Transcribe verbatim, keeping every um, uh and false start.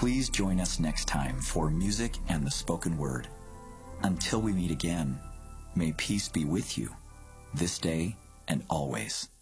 Please join us next time for Music and the Spoken Word. Until we meet again, may peace be with you, this day and always.